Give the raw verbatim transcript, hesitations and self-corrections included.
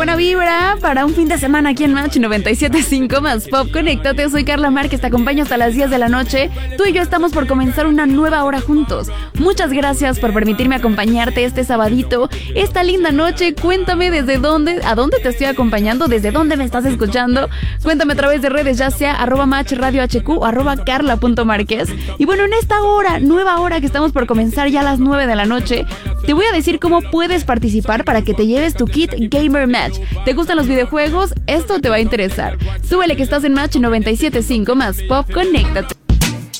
buena vibra para un fin de semana aquí en Match noventa y siete punto cinco más Pop. Conéctate, soy Carla Márquez, te acompaño hasta las diez de la noche. Tú y yo estamos por comenzar una nueva hora juntos. Muchas gracias por permitirme acompañarte este sabadito, esta linda noche. Cuéntame desde dónde, a dónde te estoy acompañando, desde dónde me estás escuchando. Cuéntame a través de redes, ya sea arroba Match Radio H Q o arroba Carla punto Márquez. Y bueno, en esta hora, nueva hora que estamos por comenzar ya a las nueve de la noche, te voy a decir cómo puedes participar para que te lleves tu kit Gamer Match. ¿Te gustan los videojuegos? Esto te va a interesar. Súbele que estás en Match noventa y siete punto cinco más Pop. Conéctate.